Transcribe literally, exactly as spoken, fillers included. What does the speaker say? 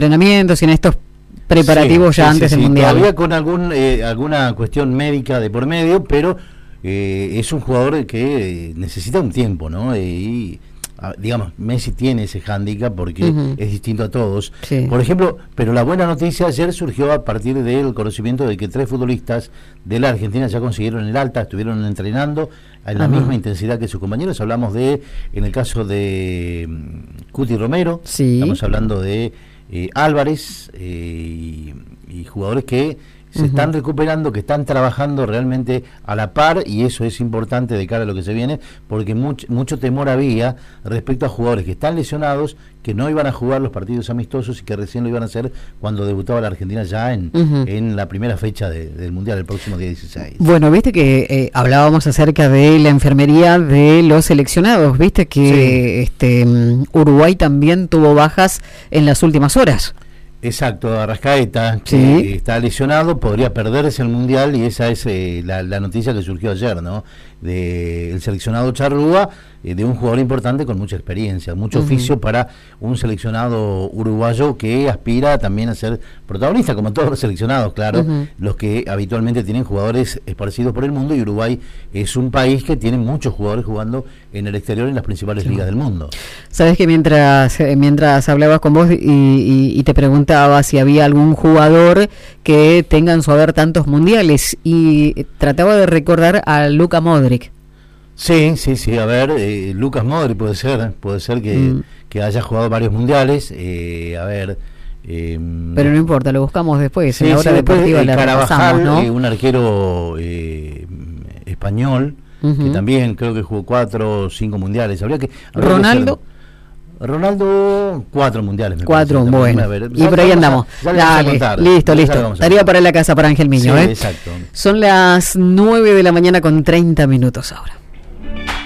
entrenamientos y en estos preparativos sí, ya sí, antes sí, del sí. Mundial. Todavía con algún eh, alguna cuestión médica de por medio, pero eh, es un jugador que eh, necesita un tiempo, ¿no? Eh, y digamos, Messi tiene ese hándicap porque uh-huh. es distinto a todos. Sí. Por ejemplo, pero la buena noticia ayer surgió a partir del conocimiento de que tres futbolistas de la Argentina ya consiguieron el alta, estuvieron entrenando en la uh-huh. misma intensidad que sus compañeros. Hablamos de, en el caso de um, Cuti Romero, sí. estamos hablando de eh, Álvarez eh, y, y jugadores que se uh-huh. están recuperando, que están trabajando realmente a la par, y eso es importante de cara a lo que se viene, porque much, mucho temor había respecto a jugadores que están lesionados, que no iban a jugar los partidos amistosos y que recién lo iban a hacer cuando debutaba la Argentina ya en, uh-huh. en la primera fecha de, del Mundial, el próximo día dieciséis. Bueno, viste que eh, hablábamos acerca de la enfermería de los seleccionados, viste que sí. este Uruguay también tuvo bajas en las últimas horas. Exacto, Arrascaeta, que sí. está lesionado, podría perderse el Mundial, y esa es eh, la, la noticia que surgió ayer, ¿no? De el seleccionado Charrúa, eh, de un jugador importante con mucha experiencia, mucho uh-huh. oficio para un seleccionado uruguayo que aspira también a ser protagonista, como todos los seleccionados, claro, uh-huh. los que habitualmente tienen jugadores esparcidos por el mundo, y Uruguay es un país que tiene muchos jugadores jugando en el exterior en las principales sí. ligas del mundo. Sabes que mientras mientras hablabas con vos y, y, y te preguntaba si había algún jugador que tenga en su haber tantos mundiales, y trataba de recordar a Luka Modric. Sí, sí, sí, a ver, eh, Lucas Modric puede ser, puede ser que, mm. que haya jugado varios mundiales, eh, a ver... Eh, pero no importa, lo buscamos después, sí, en la hora sí, deportiva después, la Carabajal, repasamos, ¿no? eh, un arquero eh, español, uh-huh. que también creo que jugó cuatro o cinco mundiales. Habría que, habría Ronaldo... Que Ronaldo, cuatro mundiales. Me cuatro, parece, bueno. Ver, y por ahí andamos. A, Dale, contar, listo, listo. Tarea para la casa para Ángel Miño, sí, ¿eh? Exacto. Son las nueve de la mañana con treinta minutos ahora.